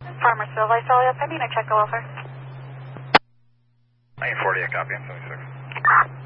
Farmersville, Visalia, pending, I check the welfare. 940, I copy, 76.